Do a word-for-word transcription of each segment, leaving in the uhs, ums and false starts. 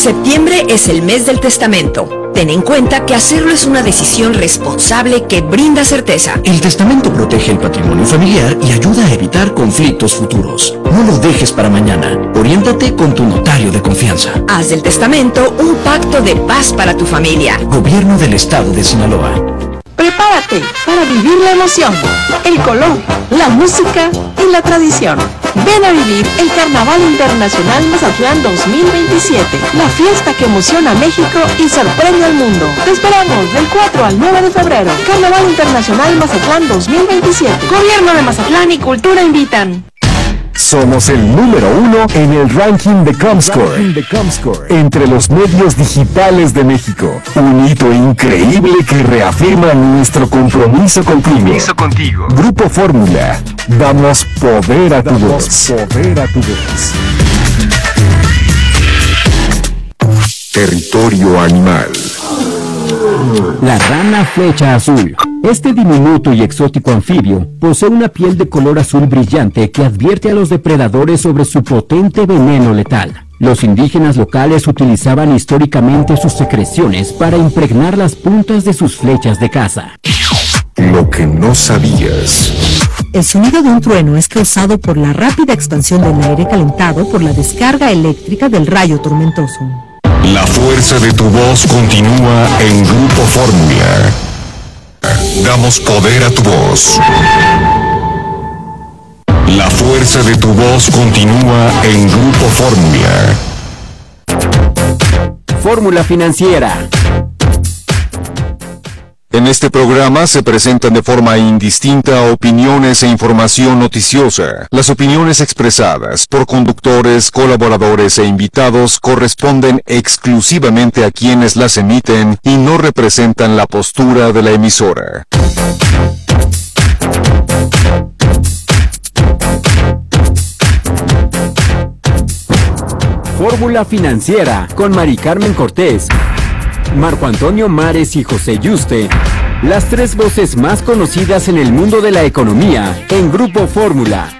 Septiembre es el mes del testamento. Ten en cuenta que hacerlo es una decisión responsable que brinda certeza. El testamento protege el patrimonio familiar y ayuda a evitar conflictos futuros. No lo dejes para mañana. Oriéntate con tu notario de confianza. Haz del testamento un pacto de paz para tu familia. Gobierno del Estado de Sinaloa. Prepárate para vivir la emoción, el color, la música y la tradición. Ven a vivir el Carnaval Internacional Mazatlán dos mil veintisiete, la fiesta que emociona a México y sorprende al mundo. Te esperamos del cuatro al nueve de febrero. Carnaval Internacional Mazatlán dos mil veintisiete. Gobierno de Mazatlán y Cultura invitan. Somos el número uno en el ranking de Comscore, de Comscore entre los medios digitales de México. Un hito increíble que reafirma nuestro compromiso contigo. Compromiso contigo. Grupo Fórmula. Damos poder a tu voz. Poder a tu voz. Territorio animal. La rana flecha azul. Este diminuto y exótico anfibio posee una piel de color azul brillante que advierte a los depredadores sobre su potente veneno letal. Los indígenas locales utilizaban históricamente sus secreciones para impregnar las puntas de sus flechas de caza. Lo que no sabías. El sonido de un trueno es causado por la rápida expansión del aire calentado por la descarga eléctrica del rayo tormentoso. La fuerza de tu voz continúa en Grupo Fórmula. Damos poder a tu voz. La fuerza de tu voz continúa en Grupo Fórmula. Fórmula Financiera. En este programa se presentan de forma indistinta opiniones e información noticiosa. Las opiniones expresadas por conductores, colaboradores e invitados corresponden exclusivamente a quienes las emiten y no representan la postura de la emisora. Fórmula Financiera con Mari Carmen Cortés, Marco Antonio Mares y José Yuste, las tres voces más conocidas en el mundo de la economía en Grupo Fórmula.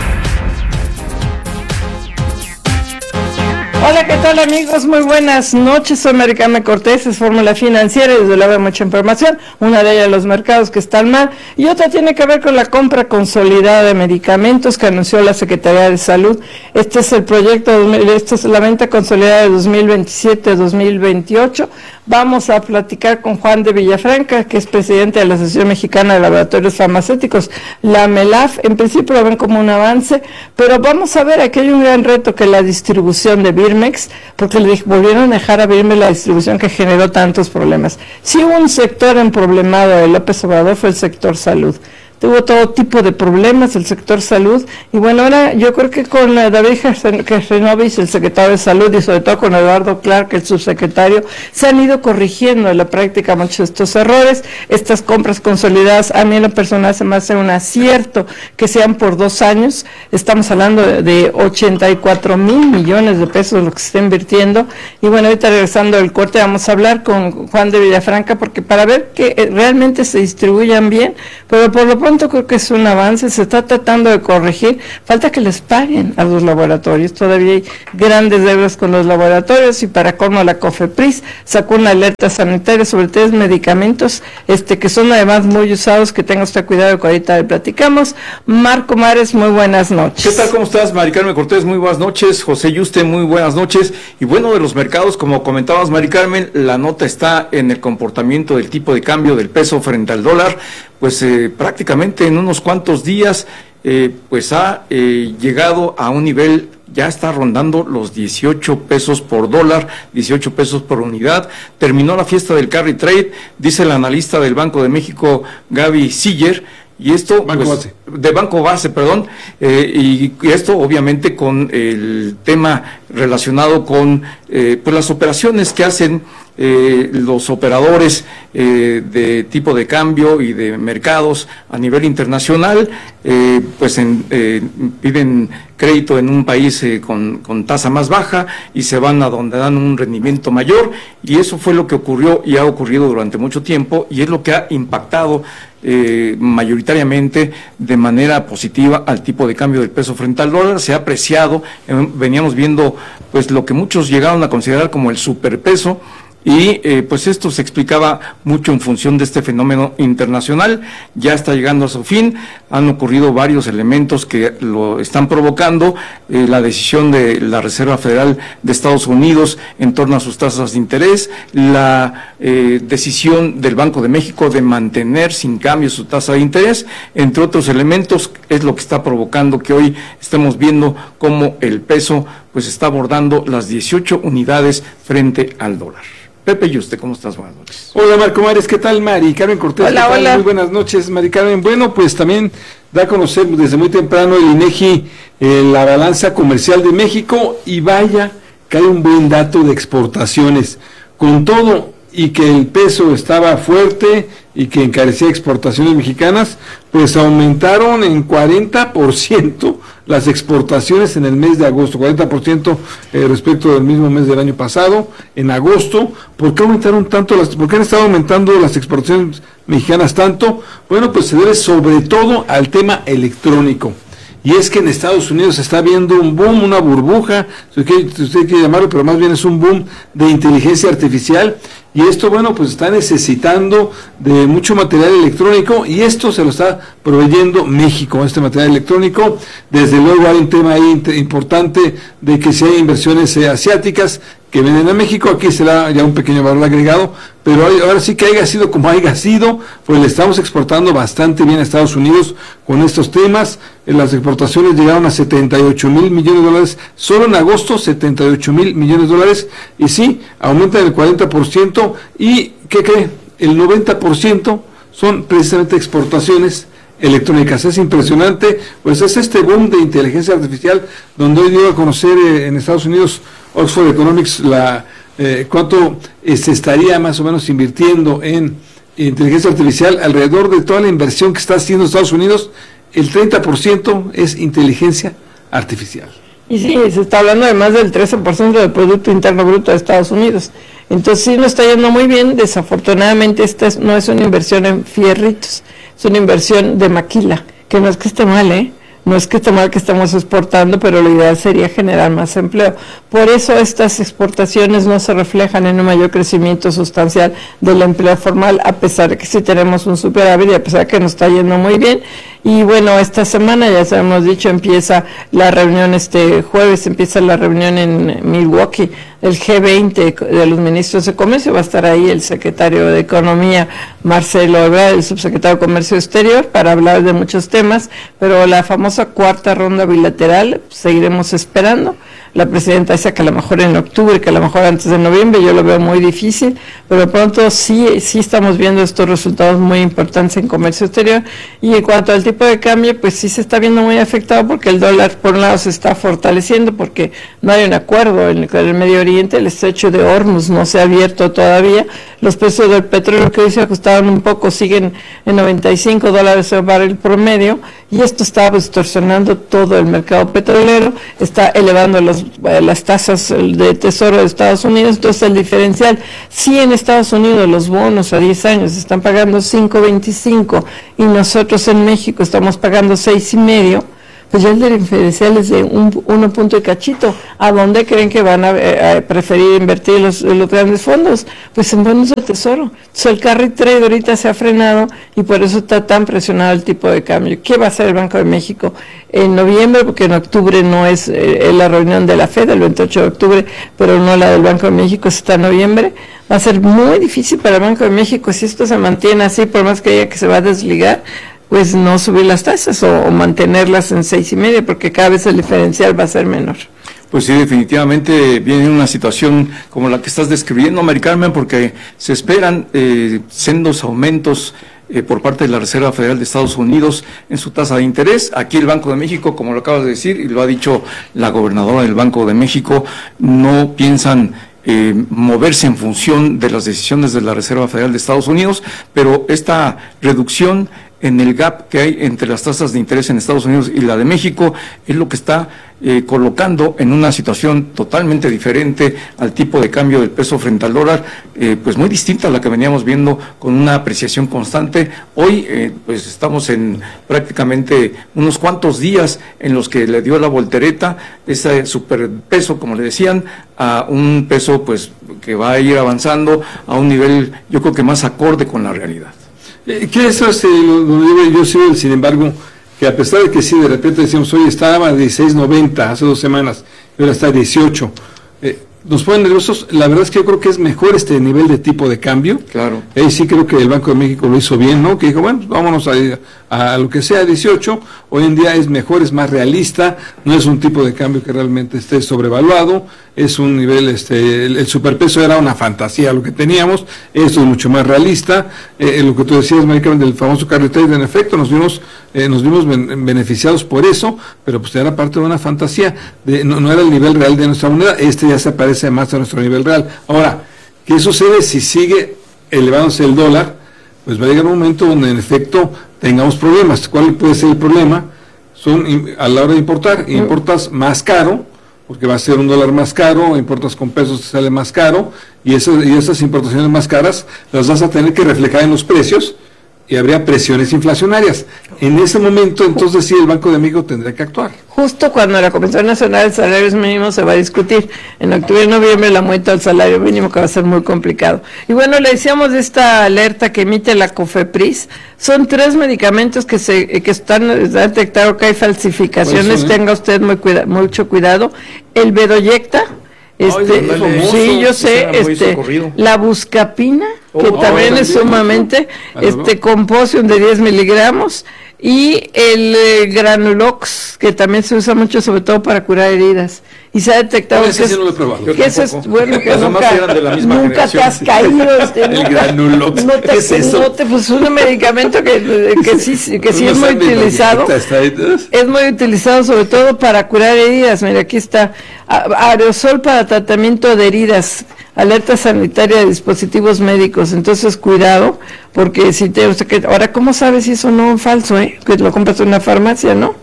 Hola, ¿qué tal amigos? Muy buenas noches, soy Mari Carmen Cortés, es Fórmula Financiera y desde luego hay mucha información, una de ellas los mercados que están mal y otra tiene que ver con la compra consolidada de medicamentos que anunció la Secretaría de Salud. Este es el proyecto, esta es la venta consolidada de dos mil veintisiete a dos mil veintiocho. Vamos a platicar con Juan de Villafranca, que es presidente de la Asociación Mexicana de Laboratorios Farmacéuticos, la MELAF. En principio lo ven como un avance, pero vamos a ver, aquí hay un gran reto que es la distribución de Birmex, porque le volvieron a dejar a Birmex la distribución que generó tantos problemas. Si hubo un sector emproblemado de López Obrador fue el sector salud. Tuvo todo tipo de problemas el sector salud, y bueno, ahora yo creo que con la David Gersenovic, el secretario de Salud, y sobre todo con Eduardo Clark, el subsecretario, se han ido corrigiendo en la práctica muchos de estos errores. Estas compras consolidadas, a mí en lo personal se me hace un acierto que sean por dos años, estamos hablando de, de ochenta y cuatro mil millones de pesos lo que se está invirtiendo, y bueno, ahorita regresando del corte vamos a hablar con Juan de Villafranca, porque para ver que realmente se distribuyan bien, pero por lo pronto creo que es un avance, se está tratando de corregir, falta que les paguen a los laboratorios, todavía hay grandes deudas con los laboratorios, y para colmo la COFEPRIS sacó una alerta sanitaria sobre tres medicamentos este que son además muy usados, que tenga usted cuidado que ahorita le platicamos. Marco Mares, muy buenas noches. ¿Qué tal? ¿Cómo estás, Mari Carmen Cortés? Muy buenas noches. José Yuste, muy buenas noches. Y bueno, de los mercados, como comentabas, Mari Carmen, la nota está en el comportamiento del tipo de cambio del peso frente al dólar. Pues eh, prácticamente en unos cuantos días eh, pues ha eh, llegado a un nivel, ya está rondando los dieciocho pesos por dólar, dieciocho pesos por unidad. Terminó la fiesta del carry trade, dice el analista del Banco de México, Gaby Siller, y esto Banco pues, Base. de Banco Base, perdón, eh, y, y esto obviamente con el tema relacionado con eh, pues las operaciones que hacen eh, los operadores eh, de tipo de cambio y de mercados a nivel internacional, eh, pues en, eh, piden crédito en un país eh, con, con tasa más baja y se van a donde dan un rendimiento mayor, y eso fue lo que ocurrió y ha ocurrido durante mucho tiempo, y es lo que ha impactado Eh, mayoritariamente de manera positiva al tipo de cambio del peso frente al dólar. Se ha apreciado, eh, veníamos viendo pues lo que muchos llegaron a considerar como el superpeso, y eh, pues esto se explicaba mucho en función de este fenómeno internacional. Ya está llegando a su fin, han ocurrido varios elementos que lo están provocando, eh, la decisión de la Reserva Federal de Estados Unidos en torno a sus tasas de interés, la eh, decisión del Banco de México de mantener sin cambio su tasa de interés, entre otros elementos, es lo que está provocando que hoy estemos viendo cómo el peso pues está abordando las dieciocho unidades frente al dólar. Pepe Yuste, ¿cómo estás? Buenas noches. Hola Marco Mares, ¿qué tal? Mari Carmen Cortés, hola, ¿qué tal? Hola. Muy buenas noches, Mari Carmen. Bueno, pues también da a conocer desde muy temprano el INEGI eh, la balanza comercial de México, y vaya que hay un buen dato de exportaciones. Con todo y que el peso estaba fuerte y que encarecía exportaciones mexicanas, pues aumentaron en cuarenta por ciento las exportaciones en el mes de agosto, cuarenta por ciento eh, respecto del mismo mes del año pasado, en agosto. ¿Por qué aumentaron tanto las, por qué han estado aumentando las exportaciones mexicanas tanto? Bueno, pues se debe sobre todo al tema electrónico. Y es que en Estados Unidos se está viendo un boom, una burbuja, si usted, si usted quiere llamarlo, pero más bien es un boom de inteligencia artificial. Y esto, bueno, pues está necesitando de mucho material electrónico, y esto se lo está proveyendo México, este material electrónico. Desde luego hay un tema ahí importante de que si hay inversiones eh, asiáticas que vienen a México, aquí será ya un pequeño valor agregado, pero hay, ahora sí que haya sido como haya sido, pues le estamos exportando bastante bien a Estados Unidos con estos temas. Eh, las exportaciones llegaron a setenta y ocho mil millones de dólares, solo en agosto setenta y ocho mil millones de dólares, y sí, aumenta el cuarenta por ciento, y ¿qué cree? El noventa por ciento son precisamente exportaciones electrónicas. Es impresionante, pues es este boom de inteligencia artificial, donde hoy dio a conocer eh, en Estados Unidos Oxford Economics la eh, cuánto eh, se estaría más o menos invirtiendo en inteligencia artificial. Alrededor de toda la inversión que está haciendo Estados Unidos, el treinta por ciento es inteligencia artificial. Y sí, se está hablando de más del trece por ciento del Producto Interno Bruto de Estados Unidos. Entonces sí, nos está yendo muy bien. Desafortunadamente esta es, no es una inversión en fierritos, es una inversión de maquila, que no es que esté mal, ¿eh? No es que esté mal que estamos exportando, pero lo ideal sería generar más empleo. Por eso estas exportaciones no se reflejan en un mayor crecimiento sustancial del empleo formal, a pesar de que sí tenemos un superávit y a pesar de que nos está yendo muy bien. Y bueno, esta semana, ya se hemos dicho, empieza la reunión este jueves, empieza la reunión en Milwaukee, el G veinte de los ministros de comercio. Va a estar ahí el secretario de Economía, Marcelo Ebrard, el subsecretario de Comercio Exterior, para hablar de muchos temas, pero la famosa cuarta ronda bilateral, seguiremos esperando. La presidenta dice que a lo mejor en octubre, que a lo mejor antes de noviembre, yo lo veo muy difícil, pero pronto sí, sí estamos viendo estos resultados muy importantes en comercio exterior. Y en cuanto al tipo de cambio, pues sí se está viendo muy afectado, porque el dólar por un lado se está fortaleciendo, porque no hay un acuerdo en el Medio Oriente, el estrecho de Hormuz no se ha abierto todavía, los precios del petróleo que hoy se ajustaron un poco, siguen en noventa y cinco dólares el barril promedio, y esto está distorsionando todo el mercado petrolero, está elevando los las tasas de tesoro de Estados Unidos. Entonces el diferencial, si en Estados Unidos los bonos a diez años están pagando cinco veinticinco y nosotros en México estamos pagando seis y medio, pues ya el diferencial es de un uno punto y cachito. ¿A dónde creen que van a, a preferir invertir los, los grandes fondos? Pues en bonos de tesoro. Entonces el carry trade ahorita se ha frenado y por eso está tan presionado el tipo de cambio. ¿Qué va a hacer el Banco de México en noviembre? Porque en octubre no es eh, la reunión de la Fed, el veintiocho de octubre, pero no la del Banco de México, está en noviembre. Va a ser muy difícil para el Banco de México, si esto se mantiene así, por más que diga que se va a desligar, pues no subir las tasas o, o mantenerlas en seis y media, porque cada vez el diferencial va a ser menor. Pues sí, definitivamente viene una situación como la que estás describiendo, Mari Carmen, porque se esperan eh, sendos aumentos eh, por parte de la Reserva Federal de Estados Unidos en su tasa de interés. Aquí el Banco de México, como lo acabas de decir, y lo ha dicho la gobernadora del Banco de México, no piensan Eh, moverse en función de las decisiones de la Reserva Federal de Estados Unidos, pero esta reducción en el gap que hay entre las tasas de interés en Estados Unidos y la de México es lo que está eh, colocando en una situación totalmente diferente al tipo de cambio del peso frente al dólar, eh, pues muy distinta a la que veníamos viendo con una apreciación constante. Hoy eh, pues estamos en prácticamente unos cuantos días en los que le dio la voltereta, ese superpeso, como le decían, a un peso pues que va a ir avanzando a un nivel, yo creo que más acorde con la realidad. Eh, ¿Qué es eso? Yo, yo sigo, sin embargo, que a pesar de que sí, de repente decíamos, hoy estaba a dieciséis noventa hace dos semanas, y ahora está a dieciocho, eh, nos ponen nerviosos. La verdad es que yo creo que es mejor este nivel de tipo de cambio. Claro. Ahí eh, sí creo que el Banco de México lo hizo bien, ¿no? Que dijo, bueno, vámonos a, a lo que sea dieciocho, hoy en día es mejor, es más realista, no es un tipo de cambio que realmente esté sobrevaluado, es un nivel, este, el, el superpeso era una fantasía lo que teníamos, esto es mucho más realista, eh, lo que tú decías, Marica, del famoso carry trade, en efecto, nos vimos, eh, nos vimos ben, beneficiados por eso, pero pues era parte de una fantasía, de, no, no era el nivel real de nuestra moneda, este ya se parece más a nuestro nivel real. Ahora, ¿qué sucede si sigue elevándose el dólar? Pues va a llegar un momento donde en efecto tengamos problemas. ¿Cuál puede ser el problema? Son a la hora de importar, importas más caro, porque va a ser un dólar más caro, importas con pesos, te sale más caro, y, eso, y esas importaciones más caras las vas a tener que reflejar en los precios, y habría presiones inflacionarias. En ese momento, entonces sí, el Banco de México tendría que actuar. Justo cuando la Comisión Nacional de Salarios Mínimos se va a discutir, en octubre y noviembre, la aumento del salario mínimo, que va a ser muy complicado. Y bueno, le decíamos de esta alerta que emite la COFEPRIS, son tres medicamentos que se que están detectados que hay falsificaciones, tenga usted muy cuida, mucho cuidado. El Bedoyecta, este, Ay, famoso, sí, yo sé, este, la buscapina, que oh, también oh, es sumamente, este, composium de diez miligramos, y el eh, Granulox, que también se usa mucho, sobre todo para curar heridas. Y se ha detectado que, es, sí no que eso es, bueno, que nunca, nunca te has caído. Este, el Granulox, no te, ¿qué es eso? No te, pues un medicamento que, que sí, que sí es muy utilizado, es muy utilizado sobre todo para curar heridas. Mira, aquí está, aerosol para tratamiento de heridas, alerta sanitaria de dispositivos médicos. Entonces, cuidado, porque si te, o sea, que ahora, ¿cómo sabes si eso no es falso, eh? Que lo compras en una farmacia, ¿no?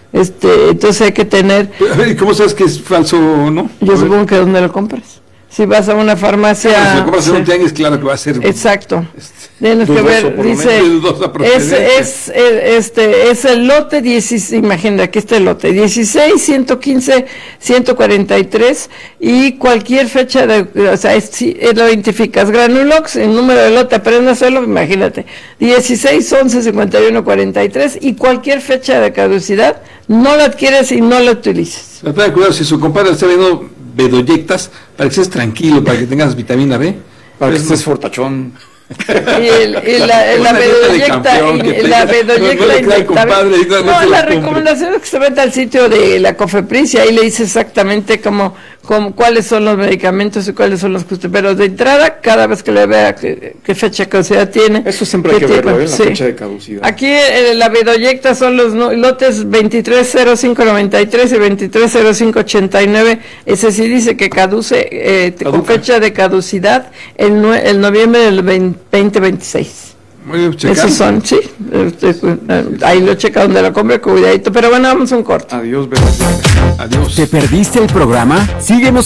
Este, entonces hay que tener. ¿Y cómo sabes que es falso o no? Yo supongo que ¿dónde lo compras? Si vas a una farmacia. Claro, si lo compras en un tianguis, claro que va a ser. Exacto. Tienes que ver, dice. Es, es, este, es el lote dieciséis, imagínate, aquí está el lote dieciséis, ciento quince, ciento cuarenta y tres, y cualquier fecha de. O sea, es, si lo identificas, Granulox, el número de lote, aprende a hacerlo, imagínate. dieciséis, once, cincuenta y uno, cuarenta y tres, y cualquier fecha de caducidad, no la adquieres y no la utilices. Trata de cuidado, si su compadre está viendo Bedoyectas, para que estés tranquilo, para que tengas vitamina B, para que estés fortachón. Y, el, y la, la bedoyecta, y la bedoyecta inyectable. No, no, la recomendación es que se meta al sitio de la COFEPRIS y ahí le dice exactamente cómo, cómo, cuáles son los medicamentos y cuáles son los que usted, pero de entrada, cada vez que le vea qué, qué fecha de caducidad tiene. Eso siempre hay que verlo, ¿eh? La sí. fecha de caducidad. Aquí eh, la bedoyecta son los no, lotes veintitrés cero cinco noventa y tres y veintitrés cero cinco ochenta y nueve, ese sí dice que caduce eh, con fecha de caducidad el, el noviembre del veinte veintiséis. Esos son, sí. Ahí lo checa donde lo compre, cuidadito. Pero bueno, vamos a un corte. Adiós, Bedoyecta. Adiós. ¿Te perdiste el programa? Síguenos